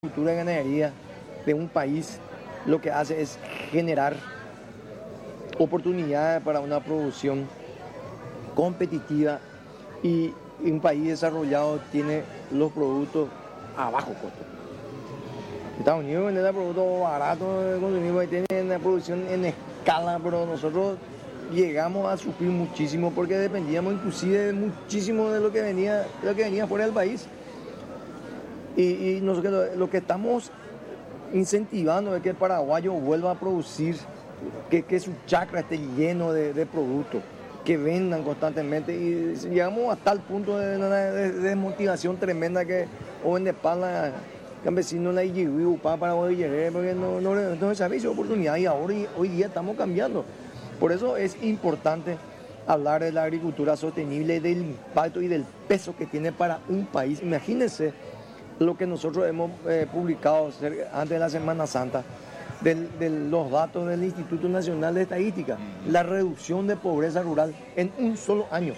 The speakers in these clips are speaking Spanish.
agricultura y ganadería de un país lo que hace es generar oportunidades para una producción competitiva y un país desarrollado tiene los productos a bajo costo. Estados Unidos vende productos baratos, consumimos y tiene una producción en escala, pero nosotros llegamos a sufrir muchísimo porque dependíamos inclusive muchísimo de lo que venía fuera del país. Y nosotros lo que estamos incentivando es que el paraguayo vuelva a producir, que su chacra esté lleno de productos, que vendan constantemente y llegamos a tal punto de desmotivación tremenda que hoy en Pala campesinos la IGV para poder porque no es servicio de oportunidad y ahora hoy día estamos cambiando. Por eso es importante hablar de la agricultura sostenible, del impacto y del peso que tiene para un país. Imagínense lo que nosotros hemos publicado antes de la Semana Santa, de los datos del Instituto Nacional de Estadística, la reducción de pobreza rural en un solo año,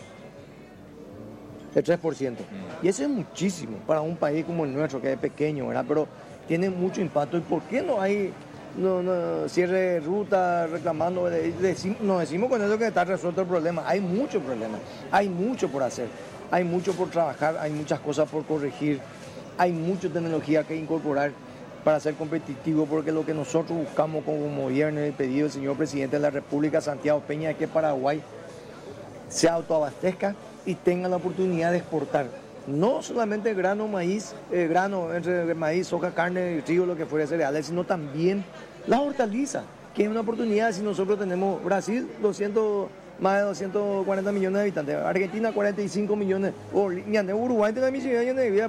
el 3%. Y eso es muchísimo para un país como el nuestro, que es pequeño, ¿verdad? Pero tiene mucho impacto. ¿Y por qué no hay cierre de ruta reclamando? Nos decimos con eso que está resuelto el problema. Hay muchos problemas, hay mucho por hacer, hay mucho por trabajar, hay muchas cosas por corregir. Hay mucha tecnología que incorporar para ser competitivo, porque lo que nosotros buscamos como gobierno, el pedido del señor presidente de la República, Santiago Peña, es que Paraguay se autoabastezca y tenga la oportunidad de exportar. No solamente grano, maíz, entre maíz, soja, carne, trigo, lo que fuera cereales, sino también la hortaliza, que es una oportunidad. Si nosotros tenemos Brasil, más de 240 millones de habitantes, Argentina 45 millones, Uruguay tiene mi ciudad de vida,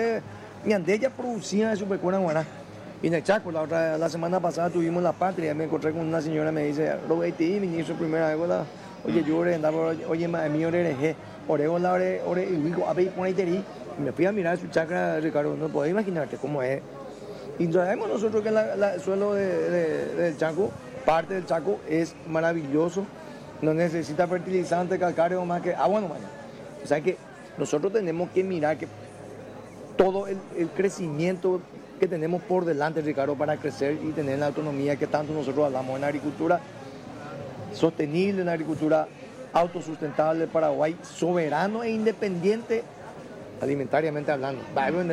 ya producía de supercura guaná. Y en el Chaco, la semana pasada tuvimos la patria, me encontré con una señora, me dice, ministro, primera vez, oye, yo oye, mi oreje, orego la ore, y digo, a ver, y me fui a mirar su chacra, Ricardo, no podés imaginarte cómo es. Y sabemos nosotros que el suelo del Chaco, parte del Chaco, es maravilloso. No necesita fertilizante, calcáreo, más que agua nomás. O sea que nosotros tenemos que mirar que todo el crecimiento que tenemos por delante, Ricardo, para crecer y tener la autonomía que tanto nosotros hablamos en la agricultura sostenible, en la agricultura autosustentable, Paraguay soberano e independiente alimentariamente hablando.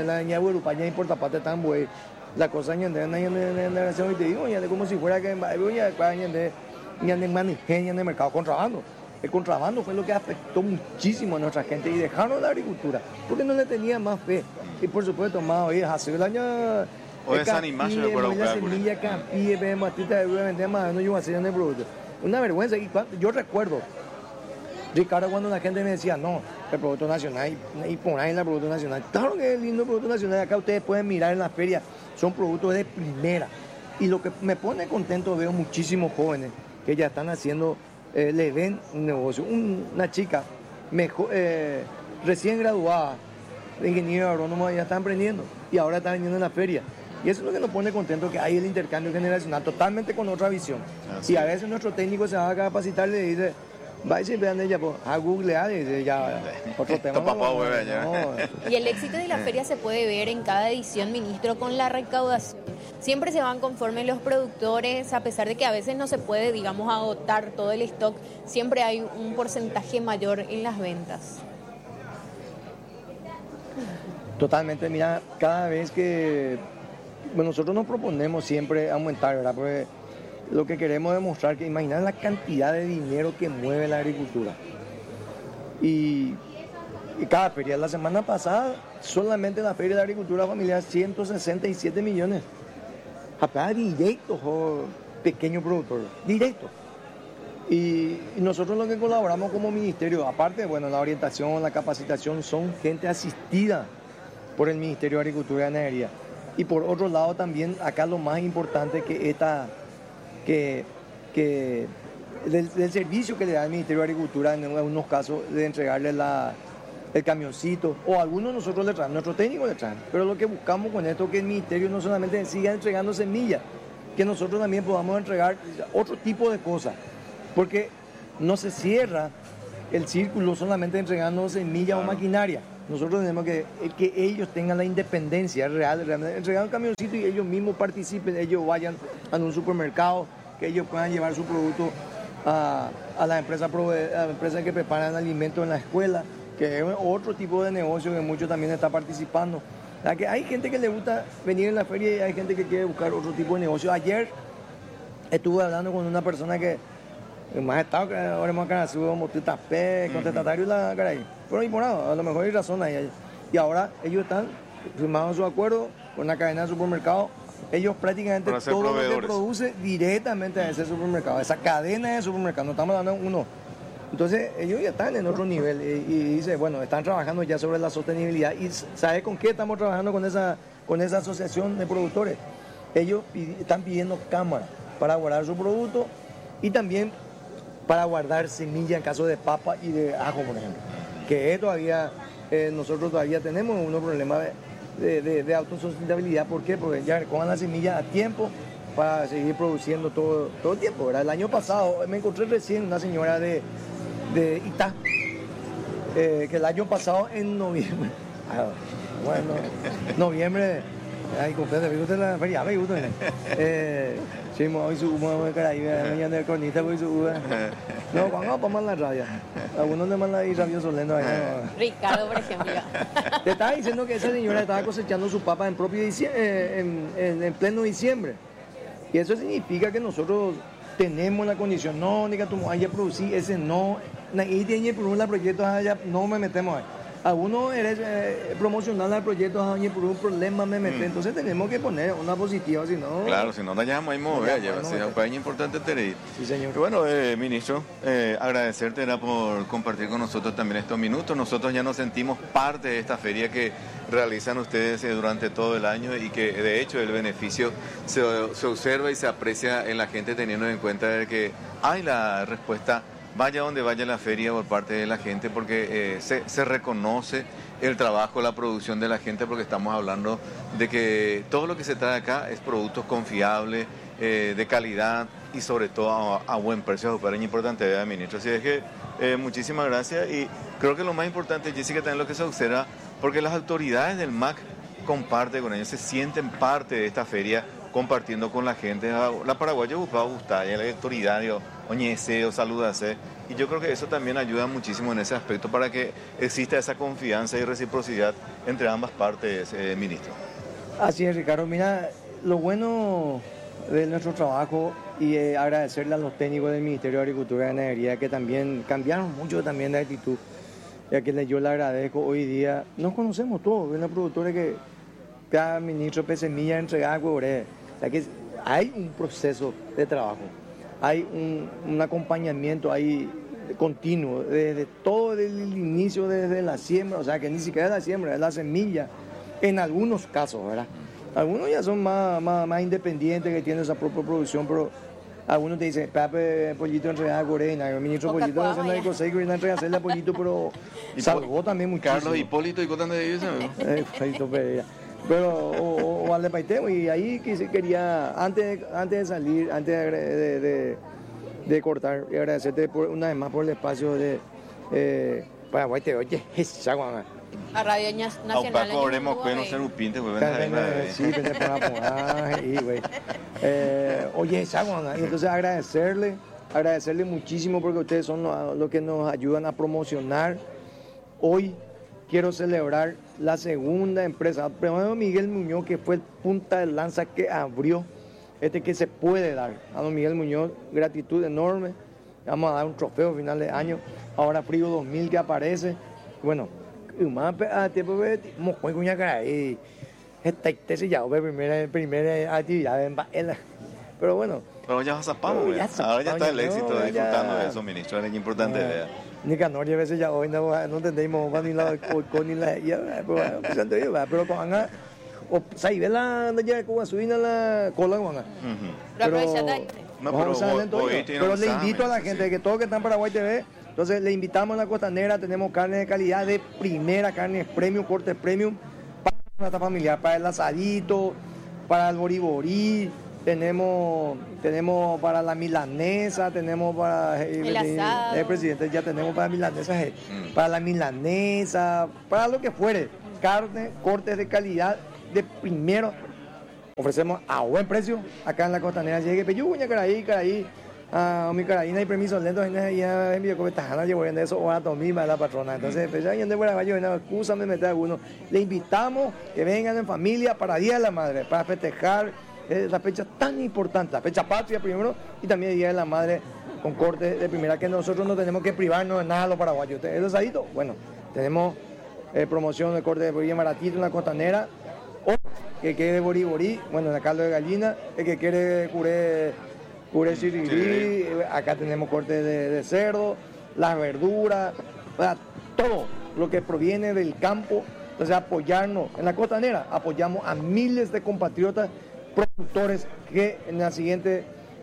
La cosa y te digo, como si fuera que ni en el mercado contrabando. El contrabando fue lo que afectó muchísimo a nuestra gente y dejaron la agricultura porque no le tenían más fe. Y por supuesto, más hoy hace el año o desanimarse por la semilla, campie, matita de vender más, no yo a hacer el producto. Una vergüenza. Y yo recuerdo, Ricardo, cuando la gente me decía, no, el producto nacional, y por ahí el producto nacional. Claro que es lindo el producto nacional. Acá ustedes pueden mirar en la feria, son productos de primera. Y lo que me pone contento, veo muchísimos jóvenes que ya están haciendo, le ven un negocio. Una chica recién graduada de ingeniero agrónomo ya está emprendiendo y ahora está vendiendo en la feria. Y eso es lo que nos pone contento, que hay el intercambio generacional totalmente con otra visión. Así. Y a veces nuestro técnico se va a capacitar y le dice, va y se vean ella, pues, a googlear y dice, ya, otro tema. Y el éxito de la feria se puede ver en cada edición, ministro, con la recaudación. Siempre se van conforme los productores, a pesar de que a veces no se puede, digamos, agotar todo el stock, siempre hay un porcentaje mayor en las ventas. Totalmente, mira, cada vez que nosotros nos proponemos siempre aumentar, ¿verdad? Porque lo que queremos demostrar, que imaginar la cantidad de dinero que mueve la agricultura. Y cada feria, la semana pasada, solamente la feria de agricultura familiar, 167 millones. Acá directos, pequeños productores, directos. Y nosotros lo que colaboramos como ministerio, aparte, bueno, la orientación, la capacitación, son gente asistida por el Ministerio de Agricultura y Ganadería. Y por otro lado también, acá lo más importante del servicio que le da el Ministerio de Agricultura, en algunos casos, de entregarle el camioncito, o algunos nosotros le traen, nuestro técnico le traen. Pero lo que buscamos con esto es que el Ministerio no solamente siga entregando semillas, que nosotros también podamos entregar otro tipo de cosas. Porque no se cierra el círculo solamente entregando semillas o maquinaria. Nosotros tenemos que ellos tengan la independencia real, realmente entregar un camioncito y ellos mismos participen, ellos vayan a un supermercado, que ellos puedan llevar su producto a las empresas que preparan alimentos en la escuela, que es otro tipo de negocio que muchos también están participando. O sea, que hay gente que le gusta venir en la feria y hay gente que quiere buscar otro tipo de negocio. Ayer estuve hablando con una persona que más estado que ahora hemos carecido como Tutapé, contestatario y la caray. Pero y por nada, a lo mejor hay razón ahí. Y ahora ellos están firmando su acuerdo con la cadena de supermercados. Ellos prácticamente todo lo que produce directamente a ese supermercado, a esa cadena de supermercados. No estamos hablando de uno. Entonces ellos ya están en otro nivel y dice, bueno, están trabajando ya sobre la sostenibilidad. ¿Y sabe con qué estamos trabajando con esa asociación de productores? Ellos están pidiendo cámaras para guardar su producto y también para guardar semilla en caso de papa y de ajo, por ejemplo. Que todavía, nosotros todavía tenemos unos problemas de autosustentabilidad. ¿Por qué? Porque ya cojan la semilla a tiempo para seguir produciendo todo el tiempo, ¿verdad? El año pasado me encontré recién una señora de Itá, que el año pasado en noviembre, noviembre, ay, comprende, me gusta la feria, me gusta. Sí, hoy subimos de Caraíba, mañana de Cornita, hoy subimos. No, cuando vamos a la rabia. Algunos le mandan ahí rabiosos lento ahí. Ricardo, por ejemplo. Te estaba diciendo que esa señora estaba cosechando su papa en propio en pleno diciembre. Y eso significa que nosotros tenemos la condición, no, ni que tú vayas a producir, ese no, y tiene por un proyecto, no me metemos ahí. Algunos promocionar el proyecto por un problema me meten, entonces tenemos que poner una positiva, si no... Claro, si no la llamamos ahí mover, ya es un país importante tener. Sí, señor. Y bueno, ministro, agradecerte por compartir con nosotros también estos minutos. Nosotros ya nos sentimos parte de esta feria que realizan ustedes durante todo el año y que de hecho el beneficio se observa y se aprecia en la gente, teniendo en cuenta de que hay la respuesta vaya donde vaya la feria por parte de la gente, porque se reconoce el trabajo, la producción de la gente, porque estamos hablando de que todo lo que se trae acá es productos confiables, de calidad y sobre todo a buen precio. Es importante, ¿verdad, ministro? Así es que muchísimas gracias, y creo que lo más importante, Jessica, también lo que se observa, porque las autoridades del MAC comparten con ellos, se sienten parte de esta feria, compartiendo con la gente. La paraguaya buscaba gustar, la autoridad, oñese, saludase, y yo creo que eso también ayuda muchísimo en ese aspecto para que exista esa confianza y reciprocidad entre ambas partes, ministro. Así es, Ricardo. Mira, lo bueno de nuestro trabajo, y agradecerle a los técnicos del Ministerio de Agricultura y Ganadería, que también cambiaron mucho también de actitud, ya que yo le agradezco. Hoy día nos conocemos todos, hay una productora que cada ministro de semilla entregada, o sea que hay un proceso de trabajo, hay un acompañamiento ahí continuo, desde todo el inicio, desde la siembra, o sea que ni siquiera es la siembra, es la semilla, en algunos casos, ¿verdad? Algunos ya son más independientes, que tienen esa propia producción, pero algunos te dicen, Pape, pollito entregada a Corena, el ministro Pollito haciendo el consejo y entregarle a Pollito, pero salvó también muchísimo. Carlos Hipólito, ¿y cuánto de ellos? Pero, o al de Paiteo, y ahí quería, antes de salir, antes de cortar, y agradecerte una vez más por el espacio de Paraguay te oye, a Radio Nacional. Paco oremos que no se nos pinte, güey. Sí, que te ponga ahí, güey. Oye, y entonces agradecerle muchísimo, porque ustedes son los que nos ayudan a promocionar. Hoy quiero celebrar la segunda empresa, primero Miguel Muñoz, que fue el punta de lanza que abrió que se puede dar. A don Miguel Muñoz, gratitud enorme. Vamos a dar un trofeo a final de año. Ahora Frío 2000 que aparece. Bueno, primera actividad en Baela. Pero bueno. Pero ya zapamos, ahora ya está el éxito, disfrutando de eso, ministro. Es importante, vea. Nicanor, a veces ya hoy no entendemos ni la ni la pero con o sai vela ya con subina la cola con pero le invito a la gente que todos que están en Paraguay TV, entonces le invitamos a la Costanera. Tenemos carne de calidad de primera, carne premium, corte premium para nuestra familiar, para el asadito, para el boriborí, tenemos para la milanesa, tenemos para el asado. El presidente ya tenemos para milanesas, para la milanesa, para lo que fuere, carne, cortes de calidad de primero. Ofrecemos a buen precio acá en la costanera. Llegue peyuña, caraí, mi carabina y permiso lento, ya envío con tajana, llevo en eso, o a Tomima, la patrona. Entonces, pues ya yendo por abajo, excusa me meter a alguno. Le invitamos que vengan en familia para Día de la Madre, para festejar la fecha tan importante, la fecha patria primero, y también el Día de la Madre con corte de primera, que nosotros no tenemos que privarnos de nada a los paraguayos. ¿Es asadito? Bueno, tenemos promoción de corte de bien baratito en la costanera, o que quiere borí, bueno, en la caldo de gallina, el que quiere curé chiribí, acá tenemos corte de cerdo, las verduras, todo lo que proviene del campo. Entonces, apoyarnos en la costanera, apoyamos a miles de compatriotas productores que en la siguiente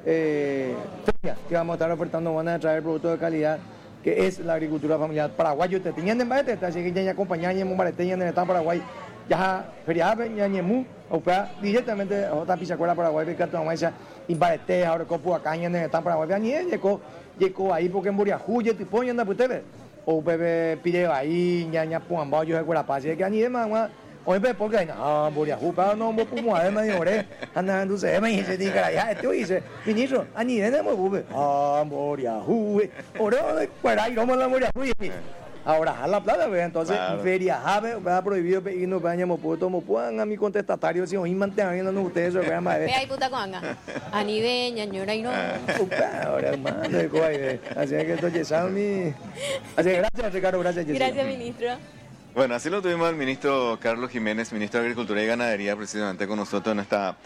feria que vamos a estar ofertando van a traer productos de calidad, que es la agricultura familiar paraguayo. Te tenían en Barete, así que ya acompañan en Barete, en el Estado Paraguay, ya feria ya ñemu, o sea, directamente a otra pichacuela Paraguay, que tu mamá y Barete, ahora copo acá en el Estado Paraguay, ya ni llegó ahí porque en Buriajú, ya te ponen anda pues o bebé pide ahí, ya puambao yo de Cuerapaz, que ni de mamá. Hoy ve porque Buriajú, pero no me pongo a ver, me dijo, anda, entonces, me dice, ya, esto dice, ministro, ni de nada, Buriajú, oro de Cuera y vamos a la Buriajú. Ahora, a la plata, entonces, claro. Feria, va prohibido y no vayamos, puedan a mi contestatario, si hoy mantengan ustedes, se vean más. Ve ahí, puta coanga, a nivel, ñañora y no. Ahora, hermano, así que entonces, así que gracias, Ricardo, gracias, Jessica. Gracias, ministro. Bueno, así lo tuvimos al ministro Carlos Jiménez, ministro de Agricultura y Ganadería, precisamente con nosotros en esta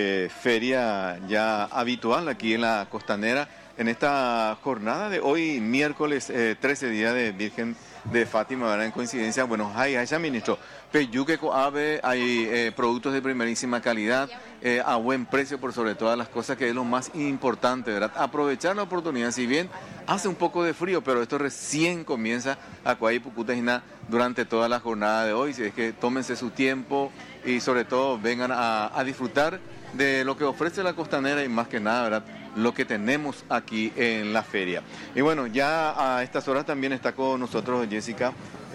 feria ya habitual aquí en la costanera, en esta jornada de hoy, miércoles 13, día de Virgen de Fátima, ¿verdad? En coincidencia, bueno, hay ministro, peyuque coave, hay productos de primerísima calidad, a buen precio por sobre todas las cosas, que es lo más importante, ¿verdad? Aprovechar la oportunidad, si bien hace un poco de frío, pero esto recién comienza a Cuay Pucutajina durante toda la jornada de hoy, si es que tómense su tiempo y sobre todo vengan a disfrutar de lo que ofrece la costanera y más que nada, ¿verdad?, lo que tenemos aquí en la feria. Y bueno, ya a estas horas también está con nosotros Jessica,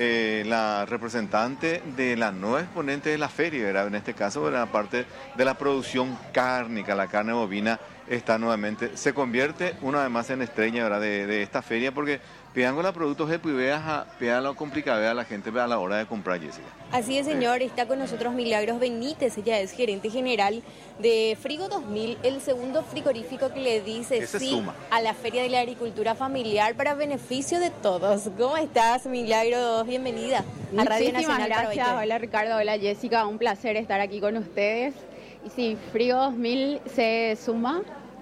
la representante de la nueva exponente de la feria, ¿verdad? En este caso, la parte de la producción cárnica, la carne bovina está nuevamente, se convierte una vez más en estrella, ¿verdad?, de esta feria, porque Piángola productos de Puiveas, lo complicada a la gente a la hora de comprar, Jessica. Así es, señor. Está con nosotros Milagros Benítez. Ella es gerente general de Frigo 2000, el segundo frigorífico que le dice sí a la Feria de la Agricultura Familiar para beneficio de todos. ¿Cómo estás, Milagros? Bienvenida a Radio Nacional. Gracias. Hola, Ricardo. Hola, Jessica. Un placer estar aquí con ustedes. Y sí, Frigo 2000 se suma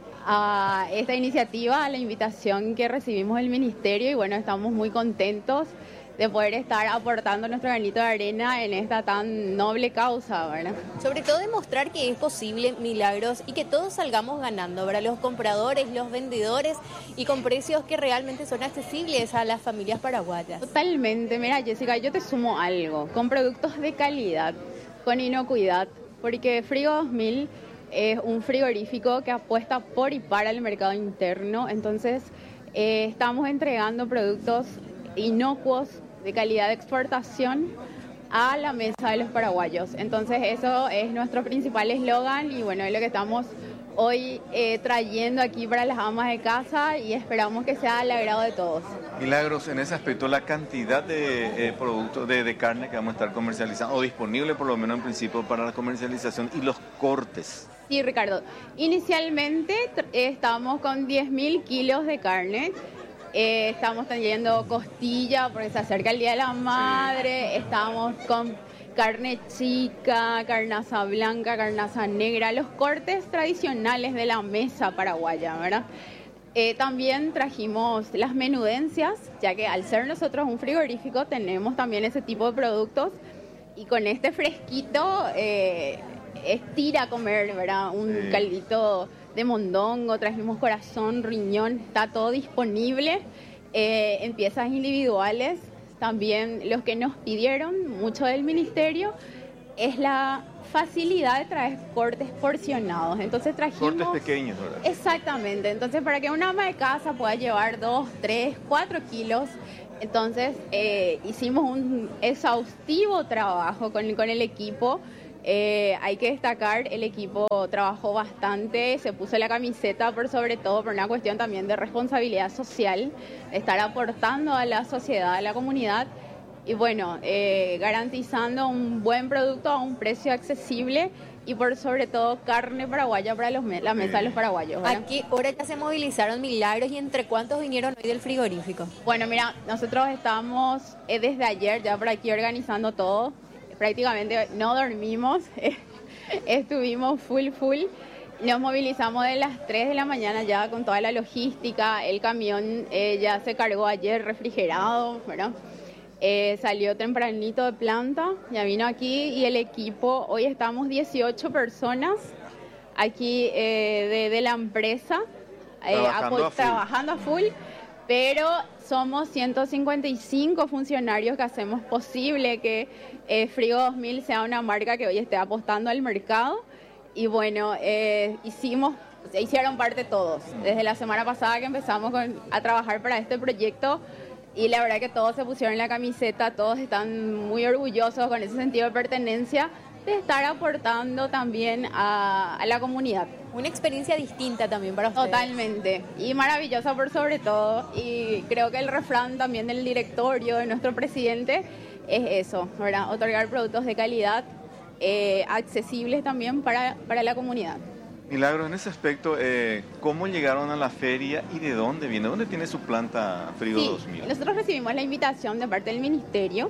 a esta iniciativa, a la invitación que recibimos del Ministerio, y bueno, estamos muy contentos de poder estar aportando nuestro granito de arena en esta tan noble causa, ¿verdad? Sobre todo demostrar que es posible, Milagros, y que todos salgamos ganando, ¿verdad? Los compradores, los vendedores, y con precios que realmente son accesibles a las familias paraguayas. Totalmente. Mira, Jessica, yo te sumo algo, con productos de calidad, con inocuidad, porque Frigo 2000 es un frigorífico que apuesta por y para el mercado interno. Entonces, estamos entregando productos inocuos de calidad de exportación a la mesa de los paraguayos. Entonces, eso es nuestro principal eslogan y bueno, es lo que estamos hoy trayendo aquí para las amas de casa y esperamos que sea al agrado de todos. Milagros, en ese aspecto, la cantidad de productos de carne que vamos a estar comercializando, o disponible por lo menos en principio para la comercialización, y los cortes. Sí, Ricardo. Inicialmente estamos con 10.000 kilos de carne. Estamos teniendo costilla porque se acerca el Día de la Madre. Sí. Estamos con carne chica, carnaza blanca, carnaza negra, los cortes tradicionales de la mesa paraguaya, ¿verdad? También trajimos las menudencias, ya que al ser nosotros un frigorífico tenemos también ese tipo de productos, y con este fresquito estira a comer, ¿verdad? Un caldito de mondongo, trajimos corazón, riñón, está todo disponible en piezas individuales. También los que nos pidieron mucho del Ministerio es la facilidad de traer cortes porcionados. Entonces trajimos... Cortes pequeños, ¿verdad? Exactamente. Entonces, para que una ama de casa pueda llevar 2, 3, 4 kilos, entonces hicimos un exhaustivo trabajo con el equipo. Hay que destacar, el equipo trabajó bastante, se puso la camiseta por sobre todo por una cuestión también de responsabilidad social, estar aportando a la sociedad, a la comunidad y bueno, garantizando un buen producto a un precio accesible y por sobre todo carne paraguaya para la mesa de los paraguayos, ¿verdad? ¿A qué hora ya se movilizaron Milagros y entre cuántos vinieron hoy del frigorífico? Bueno, mira, nosotros estamos desde ayer ya por aquí organizando todo. Prácticamente no dormimos, estuvimos full. Nos movilizamos de las 3 de la mañana ya con toda la logística. El camión ya se cargó ayer refrigerado, ¿verdad? Salió tempranito de planta, ya vino aquí y el equipo, hoy estamos 18 personas aquí de la empresa trabajando a full. Pero somos 155 funcionarios que hacemos posible que Frigo 2000 sea una marca que hoy esté apostando al mercado. Y bueno, hicieron parte todos. Desde la semana pasada que empezamos a trabajar para este proyecto y la verdad que todos se pusieron la camiseta, todos están muy orgullosos con ese sentido de pertenencia de estar aportando también a la comunidad. Una experiencia distinta también para ustedes. Totalmente, y maravillosa por sobre todo, y creo que el refrán también del directorio, de nuestro presidente, es eso, ¿verdad? Otorgar productos de calidad, accesibles también para la comunidad. Milagros, en ese aspecto, ¿cómo llegaron a la feria y de dónde viene? ¿Dónde tiene su planta Frigo 2000? Nosotros recibimos la invitación de parte del ministerio,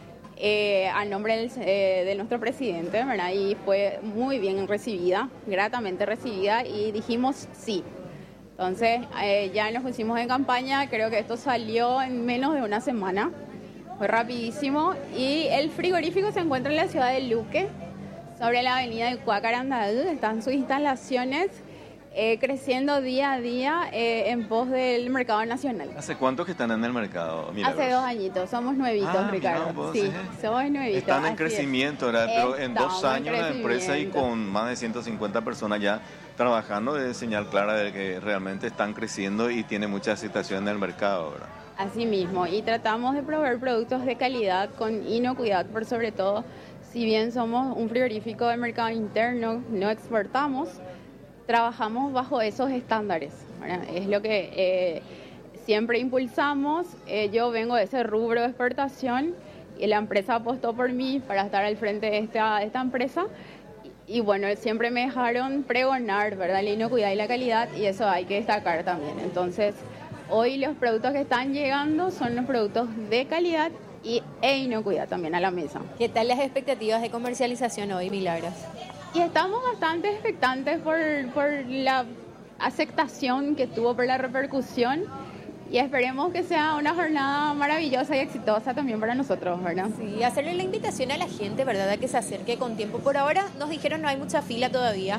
a nombre de nuestro presidente, ¿verdad? Y fue muy bien recibida, gratamente recibida, y dijimos sí. Entonces ya nos pusimos en campaña, creo que esto salió en menos de una semana, fue rapidísimo, y el frigorífico se encuentra en la ciudad de Luque, sobre la avenida de Cuacarandal, están sus instalaciones, creciendo día a día en pos del mercado nacional. ¿Hace cuánto que están en el mercado, Milagros? Hace 2 añitos, somos nuevitos, Ricardo. Vos, sí, somos nuevitos. Están en crecimiento, ¿verdad? Pero en 2 años la empresa y con más de 150 personas ya trabajando es señal clara de que realmente están creciendo y tiene mucha aceptación en el mercado, ¿verdad? Así mismo, y tratamos de proveer productos de calidad con inocuidad por sobre todo. Si bien somos un frigorífico de mercado interno, no exportamos, trabajamos bajo esos estándares, ¿verdad? Es lo que siempre impulsamos. Yo vengo de ese rubro de exportación y la empresa apostó por mí para estar al frente de esta empresa. Y bueno, siempre me dejaron pregonar, ¿verdad? La inocuidad y la calidad, y eso hay que destacar también. Entonces, hoy los productos que están llegando son los productos de calidad e inocuidad también a la mesa. ¿Qué tal las expectativas de comercialización hoy, Milagros? Y estamos bastante expectantes por la aceptación que tuvo, por la repercusión, y esperemos que sea una jornada maravillosa y exitosa también para nosotros, ¿verdad? Sí, hacerle la invitación a la gente, ¿verdad?, a que se acerque con tiempo. Por ahora nos dijeron no hay mucha fila todavía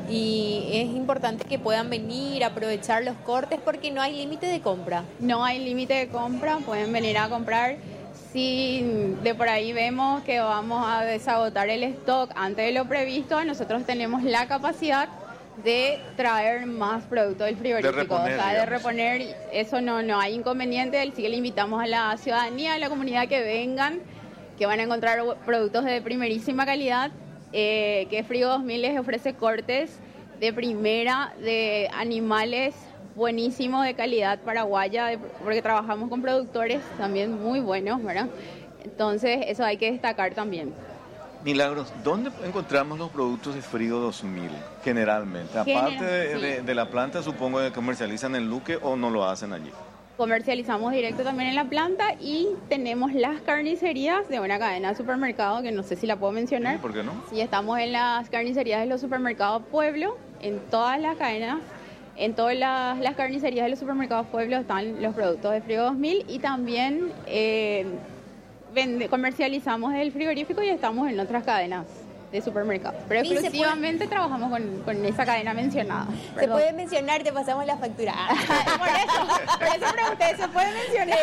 y es importante que puedan venir, aprovechar los cortes porque no hay límite de compra. No hay límite de compra, pueden venir a comprar. Si de por ahí vemos que vamos a desagotar el stock antes de lo previsto, nosotros tenemos la capacidad de traer más productos del frigorífico, de reponer, eso no hay inconveniente. Sí que le invitamos a la ciudadanía, a la comunidad que vengan, que van a encontrar productos de primerísima calidad, que Frigo 2000 les ofrece cortes de primera, de animales buenísimos, de calidad paraguaya, porque trabajamos con productores también muy buenos, ¿verdad? Entonces eso hay que destacar también. Milagros, ¿dónde encontramos los productos de Frigo 2000 generalmente? Aparte de la planta, supongo que comercializan en Luque o no lo hacen allí. Comercializamos directo también en la planta y tenemos las carnicerías de una cadena de supermercado que no sé si la puedo mencionar. ¿Por qué no? Sí, estamos en las carnicerías de los supermercados Pueblo, en todas las cadenas. En todas las carnicerías de los supermercados Pueblo están los productos de Frigo 2000 y también comercializamos el frigorífico y estamos en otras cadenas. de supermercados. Pero Y exclusivamente trabajamos con esa cadena mencionada. Se Perdón. puede mencionar, te pasamos la factura. por eso pregunté, ¿se puede mencionar?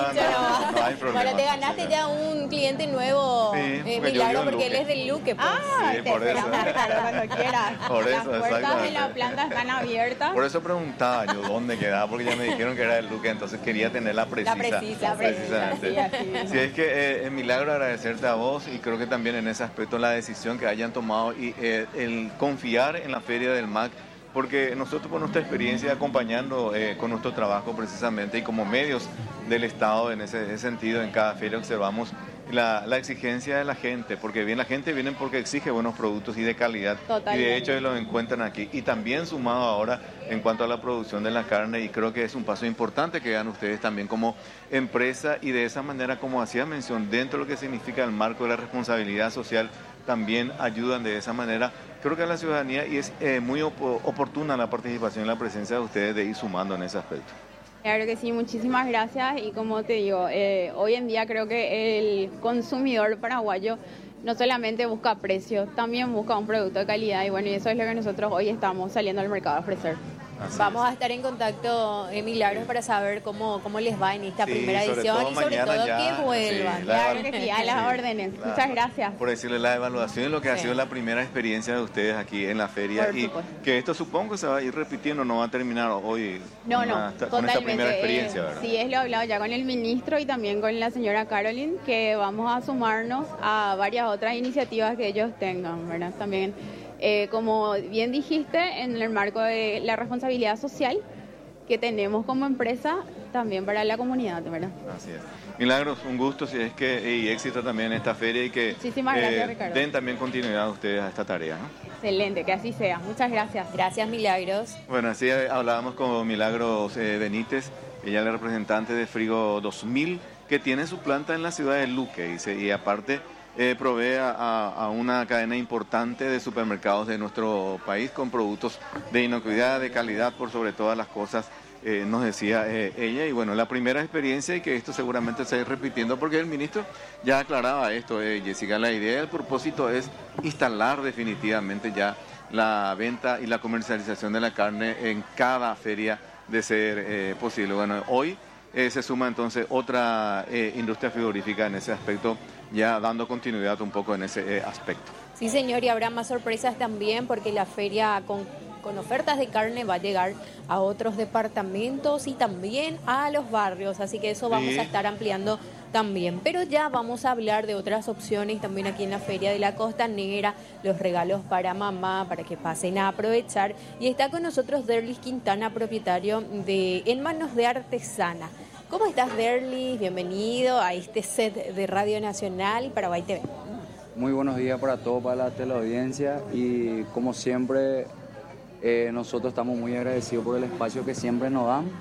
No hay problema. Bueno, te ganaste ya un cliente nuevo, Sí, porque yo Milagro, vivo en porque él Luque. es del Luque. Pues. Ah, Sí, te por eso. esperamos cuando quieras. Por Las eso, puertas de exactamente. la planta están abiertas. Por eso preguntaba yo dónde quedaba, porque ya me dijeron que era de Luque, entonces quería tenerla precisa. Precisamente. sí, así. Sí, es que es milagro agradecerte a vos y creo que también en ese aspecto la decisión que hayan tomado y el confiar en la Feria del MAC, porque nosotros por nuestra experiencia acompañando con nuestro trabajo precisamente y como medios del Estado en ese sentido, en cada feria observamos la exigencia de la gente, porque bien la gente viene porque exige buenos productos y de calidad. Totalmente. Y de hecho lo encuentran aquí. Y también sumado ahora en cuanto a la producción de la carne, y creo que es un paso importante que dan ustedes también como empresa y de esa manera, como hacía mención, dentro de lo que significa el marco de la responsabilidad social, también ayudan de esa manera. Creo que a la ciudadanía y es muy oportuna la participación y la presencia de ustedes de ir sumando en ese aspecto. Claro que sí, muchísimas gracias y como te digo, hoy en día creo que el consumidor paraguayo no solamente busca precio, también busca un producto de calidad y bueno, y eso es lo que nosotros hoy estamos saliendo al mercado a ofrecer. Así Vamos es. a estar en contacto, Milagros, para saber cómo les va en esta Sí, primera sobre edición todo y sobre mañana todo ya, que vuelvan. sí, Claro que sí, a las órdenes. Claro. Muchas gracias. Por decirle la evaluación de lo que ha Sí. sido la primera experiencia de ustedes aquí en la feria Por y supuesto. que esto supongo que se va a ir repitiendo, no va a terminar hoy No, con totalmente. esta primera experiencia, ¿verdad? Sí, es lo he hablado ya con el ministro y también con la señora Caroline, que vamos a sumarnos a varias otras iniciativas que ellos tengan, ¿verdad? También, como bien dijiste, en el marco de la responsabilidad social que tenemos como empresa, también para la comunidad, ¿verdad? Así es. Milagros, un gusto si es que y éxito también en esta feria y que Muchísimas gracias, Ricardo. den también continuidad a ustedes a esta tarea, ¿no? Excelente, que así sea. Muchas gracias. Gracias, Milagros. Bueno, así hablábamos con Milagros Benítez, ella es la representante de Frigo 2000, que tiene su planta en la ciudad de Luque y aparte provee a una cadena importante de supermercados de nuestro país con productos de inocuidad, de calidad, por sobre todas las cosas. Nos decía ella, y bueno, la primera experiencia y que esto seguramente se va a ir repitiendo porque el ministro ya aclaraba esto, Jessica, la idea, el propósito es instalar definitivamente ya la venta y la comercialización de la carne en cada feria de ser posible. Bueno, hoy se suma entonces otra industria frigorífica en ese aspecto, ya dando continuidad un poco en ese aspecto. Sí, señor, y habrá más sorpresas también porque la feria con ofertas de carne va a llegar a otros departamentos y también a los barrios, así que eso vamos a estar ampliando también. Pero ya vamos a hablar de otras opciones también aquí en la Feria de la Costanera, los regalos para mamá, para que pasen a aprovechar. Y está con nosotros Derlis Quintana, propietario de En Manos de Artesana. ¿Cómo estás, Derlis? Bienvenido a este set de Radio Nacional y Paraguay TV. Muy buenos días para todos, para la teleaudiencia y como siempre nosotros estamos muy agradecidos por el espacio que siempre nos dan,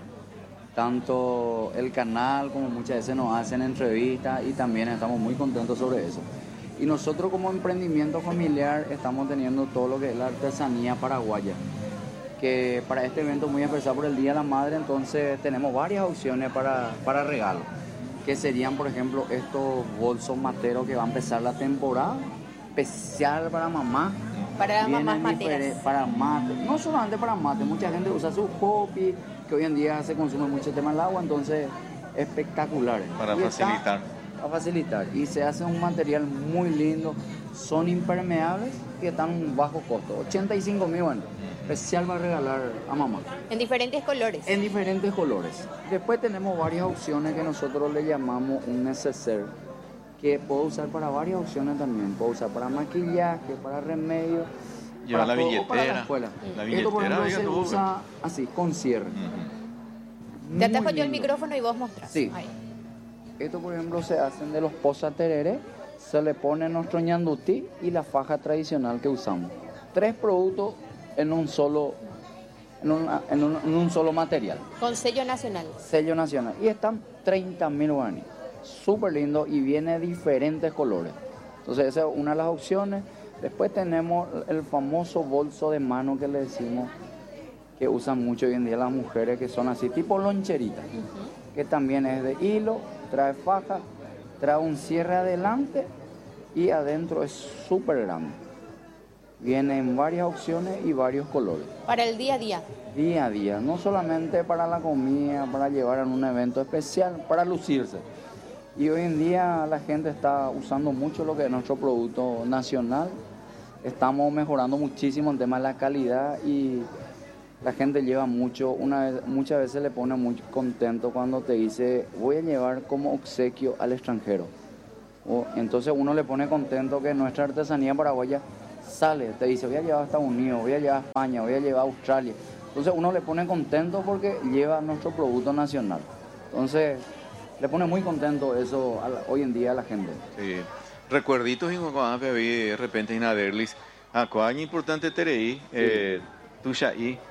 tanto el canal como muchas veces nos hacen entrevistas y también estamos muy contentos sobre eso. Y nosotros como emprendimiento familiar estamos teniendo todo lo que es la artesanía paraguaya, que para este evento muy especial por el Día de la Madre, entonces tenemos varias opciones para regalo, que serían por ejemplo estos bolsos materos que va a empezar la temporada, especial para mamá. Para las mamás Vienen materas. para mate, no solamente para mate, mucha gente usa su hopi, que hoy en día se consume mucho el tema del agua, entonces espectaculares. Para Y facilitar. Para facilitar. Y se hace un material muy lindo, son impermeables y están a un bajo costo, 85.000, bueno, especial para regalar a mamá. En diferentes colores. En diferentes colores. Después tenemos varias opciones que nosotros le llamamos un neceser, que puedo usar para varias opciones también. Puedo usar para maquillaje, para remedio. Lleva la todo, o billetera. para la escuela. La Esto, por billetera, ejemplo, se diga tú, usa así, con cierre. Te atajo Muy yo el lindo. micrófono y vos mostrás. Sí. Ahí. Esto, por ejemplo, se hacen de los posa tereré, se le pone nuestro ñandutí y la faja tradicional que usamos. 3 productos en un solo, en un solo material. Con sello nacional. Sello nacional. Y están 30.000 guaraníes. Súper lindo y viene de diferentes colores. Entonces esa es una de las opciones. Después tenemos el famoso bolso de mano que le decimos, que usan mucho hoy en día las mujeres, que son así tipo loncheritas, que también es de hilo, trae faja, trae un cierre adelante y adentro es súper grande. Vienen varias opciones y varios colores. Para el día a día. Día a día, no solamente para la comida, para llevar en un evento especial, para lucirse. Y hoy en día la gente está usando mucho lo que es nuestro producto nacional. Estamos mejorando muchísimo el tema de la calidad y la gente lleva mucho. Muchas veces le pone muy contento cuando te dice, voy a llevar como obsequio al extranjero. Entonces uno le pone contento que nuestra artesanía paraguaya sale, te dice, voy a llevar a Estados Unidos, voy a llevar a España, voy a llevar a Australia. Entonces uno le pone contento porque lleva nuestro producto nacional. Entonces le pone muy contento eso hoy en día a la gente. Sí. Recuerditos y cuando de repente en Aderlis, cuán importante tereí, tuya y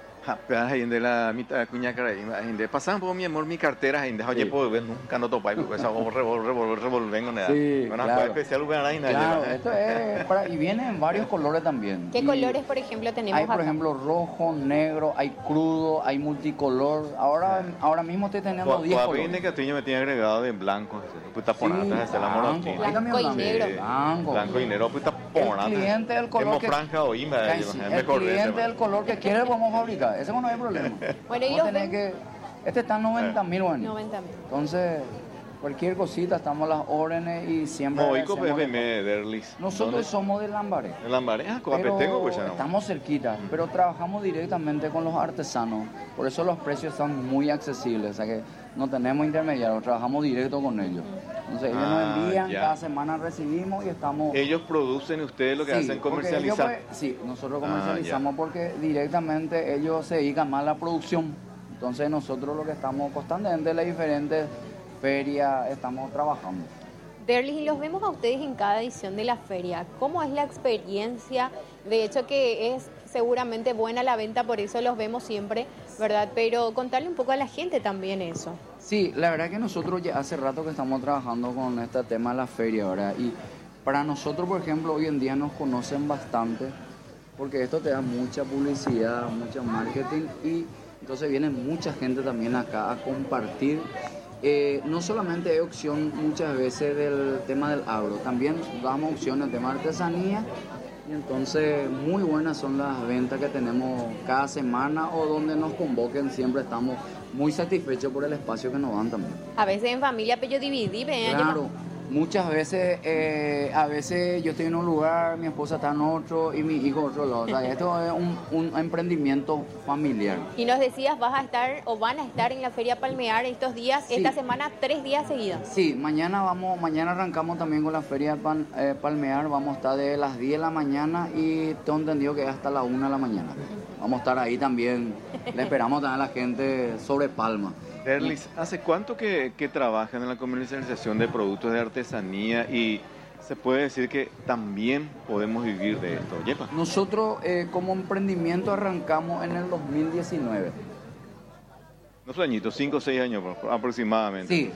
de la mitad de cuña cara, pasan por mi amor mi cartera, oye, pues nunca no topa, pues hago revolver con ella. Sí, una claro. cosa especial, Claro, esto es y viene en varios colores también. ¿Qué colores, por ejemplo, tenemos Hay, por acá? ejemplo, rojo, negro, hay crudo, hay multicolor. Ahora mismo estoy teniendo 10 colores. Que tú me tiene agregado de blanco, puta ponata, es el amor blanco y negro. Blanco y negro, puta ponata. El cliente del color franja o ima, el cliente del color que quiere lo vamos a fabricar. Ese no hay problema. Bueno, y Vos tenés que... Este está en 90.000, bueno. 90.000. Entonces, cualquier cosita, estamos a las órdenes y siempre... Moico PPM de Derlis. Nosotros somos de Lambaré. ¿De Lambaré? Pero pues ya no. estamos cerquita, pero trabajamos directamente con los artesanos. Por eso los precios son muy accesibles. O sea que no tenemos intermediarios, trabajamos directo con ellos. Entonces ellos nos envían, ya. cada semana recibimos y estamos... Ellos producen, ustedes lo que Sí, hacen porque comercializar. ellos, sí, nosotros comercializamos porque directamente ellos se dedican más a la producción. Entonces nosotros lo que estamos constantemente en las diferentes ferias estamos trabajando. Derlis, y los vemos a ustedes en cada edición de la feria. ¿Cómo es la experiencia? De hecho que es seguramente buena la venta, por eso los vemos siempre, ¿verdad? Pero contarle un poco a la gente también eso. Sí, la verdad que nosotros ya hace rato que estamos trabajando con este tema de la feria, ¿verdad? Y para nosotros, por ejemplo, hoy en día nos conocen bastante porque esto te da mucha publicidad, mucho marketing y entonces viene mucha gente también acá a compartir. No solamente hay opción muchas veces del tema del agro, también damos opción del tema de artesanía y entonces muy buenas son las ventas que tenemos cada semana o donde nos convoquen, siempre estamos muy satisfechos por el espacio que nos dan también. A veces en familia, pero yo dividí, Claro, muchas veces, a veces yo estoy en un lugar, mi esposa está en otro y mi hijo en otro lado. O sea, esto es un emprendimiento familiar. Y nos decías, vas a estar o van a estar en la Feria Palmear estos días, Sí. esta semana, 3 días seguidos. Sí, mañana arrancamos también con la Feria Palmear, vamos a estar de las 10 de la mañana y tengo entendido que hasta las 1 de la mañana. Vamos a estar ahí también, le esperamos también a la gente sobre Palma. Derlis, ¿hace cuánto que trabajan en la comercialización de productos de artesanía y se puede decir que también podemos vivir de esto? Yepa. Nosotros como emprendimiento arrancamos en el 2019. Unos añitos, 5 o 6 años aproximadamente. Sí.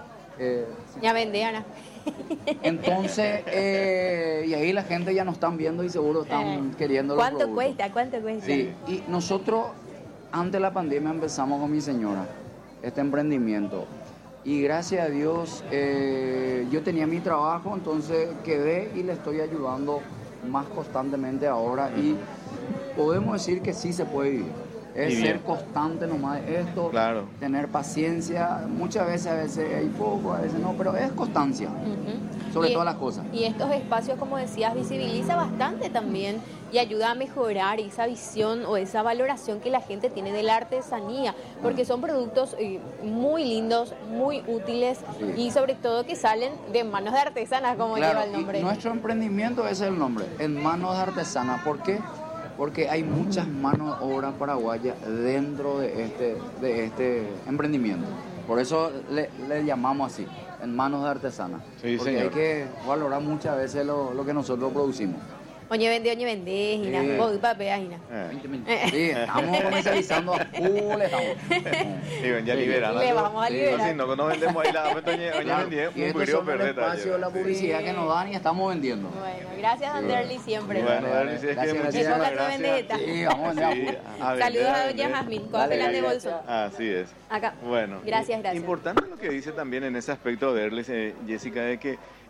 Ya vendé, Ana. Entonces, y ahí la gente ya nos están viendo y seguro están queriendo los ¿Cuánto productos. cuesta? ¿Cuánto cuesta? Sí, y nosotros antes de la pandemia empezamos con mi señora este emprendimiento y gracias a Dios yo tenía mi trabajo, entonces quedé y le estoy ayudando más constantemente ahora y podemos decir que sí se puede vivir. Es ser constante nomás esto, Claro. tener paciencia, muchas veces a veces hay poco, a veces no, pero es constancia, sobre todas las cosas. Y estos espacios, como decías, visibiliza bastante también y ayuda a mejorar esa visión o esa valoración que la gente tiene de la artesanía, porque son productos muy lindos, muy útiles y sobre todo que salen de manos de artesanas, como Claro, lleva el nombre. y nuestro emprendimiento ese es el nombre, en manos de artesanas. ¿Por qué? Porque hay muchas manos de obra paraguayas dentro de este emprendimiento. Por eso le llamamos así, en manos de artesanas. Sí, porque señor. hay que valorar muchas veces lo que nosotros producimos. Oye, vende, Gina. Sí. Vos, papel, Gina. 20 minutos. Sí, estamos comercializando a full, estamos. Ya liberan. Le vamos a liberar. No vendemos ahí la doña Claro, vendía y un estos periodo son el perder. espacio, la publicidad que nos dan y estamos vendiendo. Bueno, gracias, Anderly, siempre. Bueno, Derlis, es que Gracias, muchísimas gracias. gracias. Sí, vamos a vender. Sí, Saludos a vender. doña Jazmín, Dale, cógelas de gracias. bolso. Así es. Acá. Bueno, Gracias. Importante lo que dice también en ese aspecto de Derlis, Jessica, es que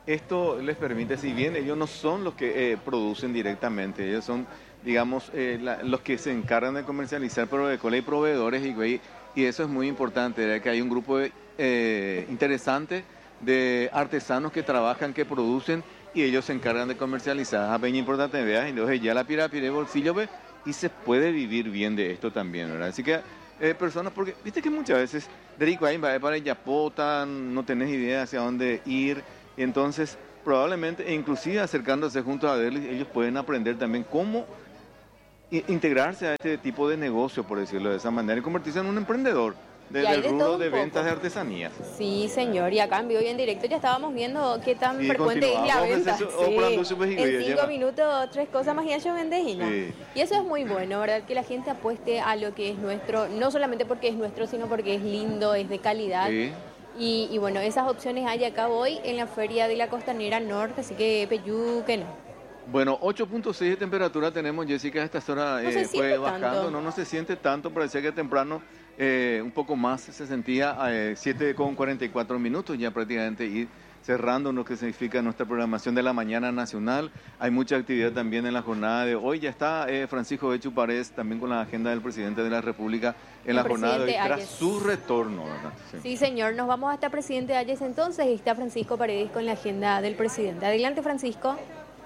esto les permite, si bien ellos no son los que producen directamente, ellos son, digamos, los que se encargan de comercializar, pero hay proveedores y eso es muy importante, que hay un grupo interesante de artesanos que trabajan, que producen y ellos se encargan de comercializar. A peña importante, veas, entonces ya la pirapire bolsillo, ve, y se puede vivir bien de esto también, ¿verdad? Así que personas, porque viste que muchas veces, Derico ahí va para Yapota, no tenés idea hacia dónde ir, y entonces probablemente, e inclusive acercándose junto a Derlis, ellos pueden aprender también cómo integrarse a este tipo de negocio, por decirlo de esa manera, y convertirse en un emprendedor del rubro de ventas de artesanías. Sí, señor, y acá en vivo y en directo ya estábamos viendo qué tan frecuente es la venta. En 5 minutos, 3 cosas más y ellos venden y no. Sí. Y eso es muy bueno, ¿verdad? Que la gente apueste a lo que es nuestro, no solamente porque es nuestro, sino porque es lindo, es de calidad. Sí. Y bueno, esas opciones hay acá hoy en la Feria de la Costanera Norte, así que que no. Bueno, 8.6 de temperatura tenemos, Jessica, a estas horas fue bajando, no se siente tanto, parecía que temprano un poco más se sentía 7:44 minutos ya prácticamente ir cerrando lo que significa nuestra programación de la mañana nacional. Hay mucha actividad también en la jornada de hoy. Ya está Francisco Echu Párez también con la agenda del presidente de la República en la jornada de hoy tras su retorno, ¿verdad? Sí, señor. Nos vamos hasta presidente Ayes entonces y está Francisco Paredes con la agenda del presidente. Adelante, Francisco.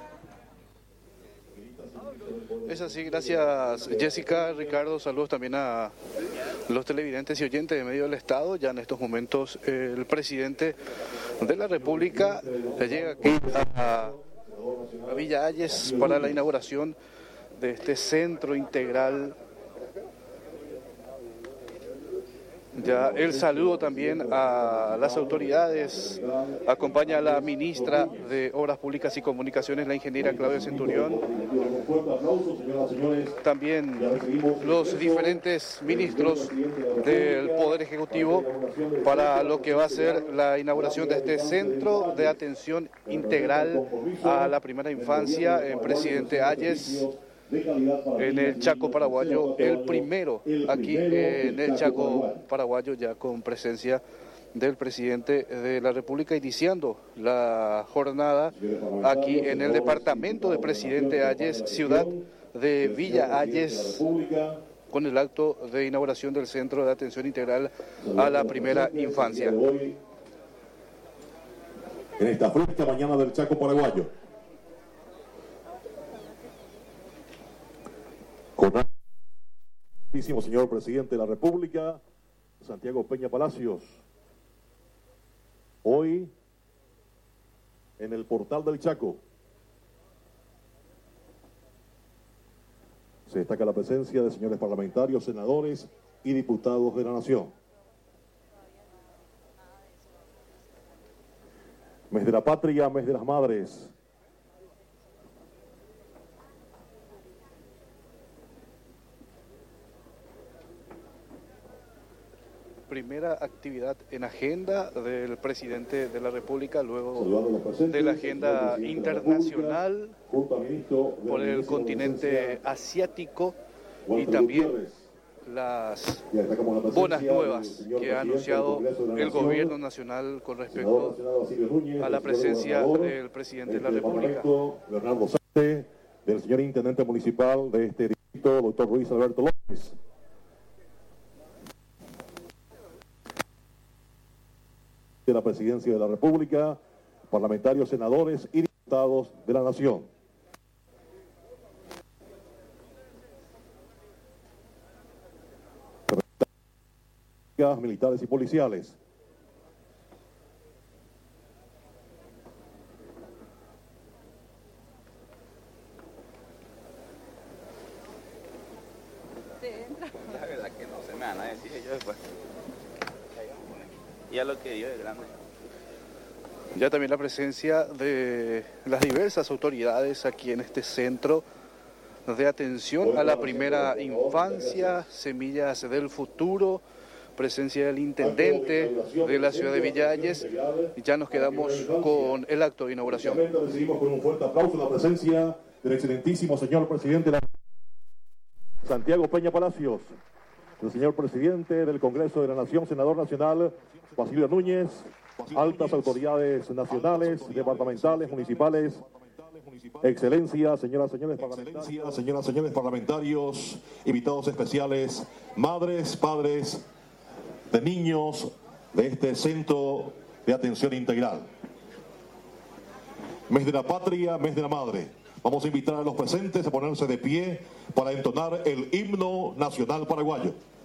Es así, gracias Jessica, Ricardo, saludos también a los televidentes y oyentes de medio del Estado. Ya en estos momentos el presidente de la República llega aquí a Villa Ayes para la inauguración de este centro integral. Ya el saludo también a las autoridades, acompaña a la ministra de Obras Públicas y Comunicaciones, la ingeniera Claudia Centurión, también los diferentes ministros del Poder Ejecutivo para lo que va a ser la inauguración de este centro de atención integral a la primera infancia en Presidente Ayes, en el Chaco paraguayo, el primero aquí en el Chaco paraguayo, ya con presencia del presidente de la República, iniciando la jornada aquí en el departamento de Presidente Ayes, ciudad de Villa Ayes, con el acto de inauguración del Centro de Atención Integral a la Primera Infancia. En esta fresca mañana del Chaco paraguayo. Señor presidente de la República, Santiago Peña Palacios, hoy en el portal del Chaco se destaca la presencia de señores parlamentarios, senadores y diputados de la Nación. Mes de la Patria, mes de las Madres. Primera actividad en agenda del presidente de la República, luego de la agenda internacional por el continente asiático y también las buenas nuevas que ha anunciado el gobierno nacional con respecto a la presencia del presidente de la República. Bernardo Sante, del señor intendente municipal de este distrito, doctor Luis Alberto López. De la presidencia de la República, parlamentarios, senadores y diputados de la Nación. Militares y policiales. La verdad que no se me van a decir ellos después. Y a lo que Dios es grande. Ya también la presencia de las diversas autoridades aquí en este centro de atención a la primera infancia, Semillas del Futuro, presencia del intendente de la ciudad de Villa Ayes, y ya nos quedamos con el acto de inauguración. Recibimos con un fuerte aplauso la presencia del excelentísimo señor presidente de la Santiago Peña Palacios, el señor presidente del Congreso de la Nación, senador nacional Basilio Núñez, altas autoridades nacionales, departamentales, municipales, excelencias, señoras, señores parlamentarios, invitados especiales, madres, padres de niños de este Centro de Atención Integral. Mes de la Patria, mes de la Madre. Vamos a invitar a los presentes a ponerse de pie para entonar el himno nacional paraguayo.